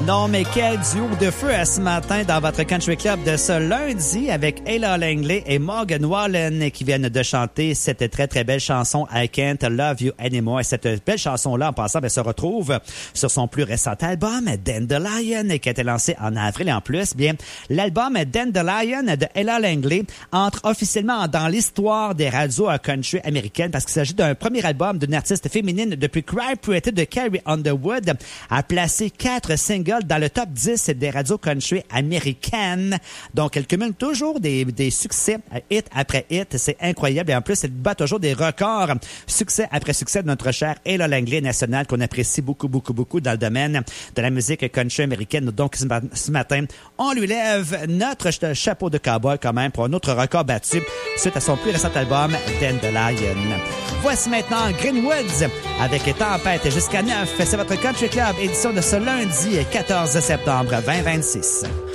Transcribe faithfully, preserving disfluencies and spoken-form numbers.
Non, mais quel duo de feu à ce matin dans votre Country Club de ce lundi avec Ella Langley et Morgan Wallen qui viennent de chanter cette très, très belle chanson I Can't Love You Anymore. Et cette belle chanson-là, en passant, elle se retrouve sur son plus récent album, Dandelion, qui a été lancé en avril. Et en plus, bien, l'album Dandelion de Ella Langley entre officiellement dans l'histoire des radios country américaines parce qu'il s'agit d'un premier album d'une artiste féminine depuis Cry Pretty de Carrie Underwood à placer quatre singles dans le top dix des radios country américaines. Donc, elle cumule toujours des, des succès, hit après hit. C'est incroyable. Et en plus, elle bat toujours des records, succès après succès de notre chère Ella Langley nationale qu'on apprécie beaucoup, beaucoup, beaucoup dans le domaine de la musique country américaine. Donc, ce matin, on lui lève notre chapeau de cowboy quand même pour un autre record battu suite à son plus récent album, Dandelion. Voici maintenant Greenwoods avec Tempête jusqu'à neuf. C'est votre Country Club, édition de ce lundi quatorze septembre vingt vingt-six.